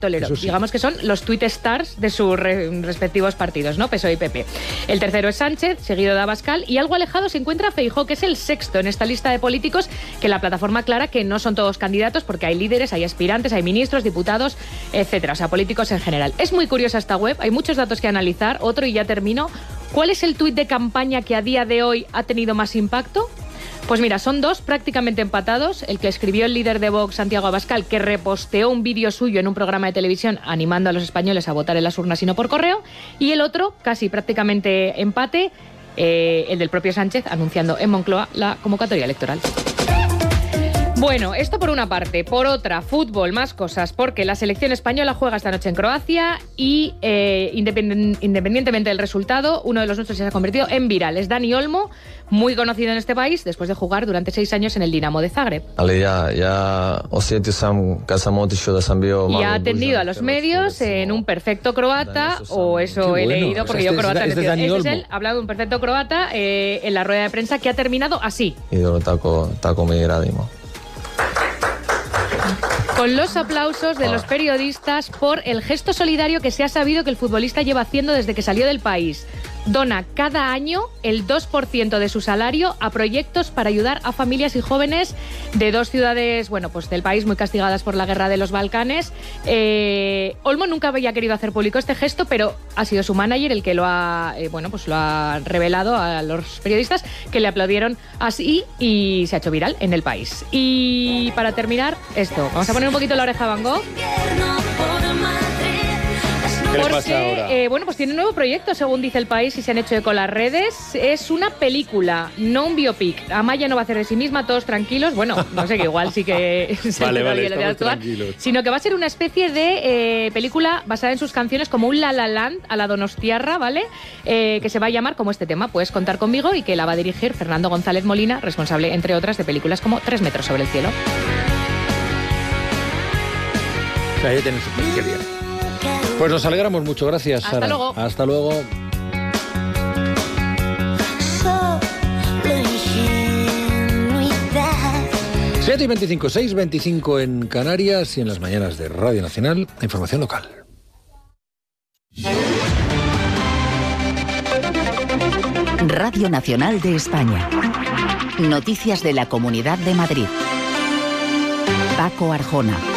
Tolero, sí. Digamos que son los tweet stars de sus respectivos partidos, ¿no? PSOE y PP. El tercero es Sánchez, seguido de Abascal, y algo alejado se encuentra Feijóo, que es el sexto en esta lista de políticos, que la plataforma aclara que no son todos candidatos porque hay líderes, hay aspirantes, hay ministros, diputados, etcétera, o sea, políticos en general. Es muy curiosa esta web, hay muchos datos que analizar. Otro, y ya termino, ¿cuál es el tuit de campaña que a día de hoy ha tenido más impacto? Pues mira, son dos prácticamente empatados. El que escribió el líder de Vox, Santiago Abascal, que reposteó un vídeo suyo en un programa de televisión animando a los españoles a votar en las urnas y no por correo. Y el otro, casi prácticamente empate, el del propio Sánchez, anunciando en Moncloa la convocatoria electoral. Bueno, esto por una parte. Por otra, fútbol, más cosas, porque la selección española juega esta noche en Croacia y independientemente del resultado, uno de los nuestros se ha convertido en viral. Es Dani Olmo, muy conocido en este país, después de jugar durante 6 años en el Dinamo de Zagreb. Y ha atendido a los medios en un perfecto croata, o eso he leído, porque yo croata este es él, ha hablado de un perfecto croata en la rueda de prensa, que ha terminado así. Con los aplausos de los periodistas por el gesto solidario que se ha sabido que el futbolista lleva haciendo desde que salió del país. Dona cada año el 2% de su salario a proyectos para ayudar a familias y jóvenes de 2 ciudades, bueno, pues del país muy castigadas por la guerra de los Balcanes. Olmo nunca había querido hacer público este gesto, pero ha sido su manager el que lo ha, lo ha revelado a los periodistas, que le aplaudieron así y se ha hecho viral en el país. Y para terminar, esto, vamos a poner un poquito la oreja a Van Gogh. ¿Qué le pasa ahora? Pues tiene un nuevo proyecto, según dice El País, y se han hecho eco las redes. Es una película, no un biopic. Amaya no va a hacer de sí misma, todos tranquilos. Bueno, no sé, que igual sí que... vale, estamos tranquilos. Sino que va a ser una especie de película basada en sus canciones, como un La La Land a la Donostiarra, ¿vale? Que se va a llamar como este tema, Puedes contar conmigo, y que la va a dirigir Fernando González Molina, responsable, entre otras, de películas como 3 metros sobre el cielo. Ahí tenéis qué bien. Pues nos alegramos mucho, gracias, Sara. Hasta luego. Hasta luego. Siete y 25, 6:25 en Canarias y en las mañanas de Radio Nacional, información local. Radio Nacional de España. Noticias de la Comunidad de Madrid. Paco Arjona.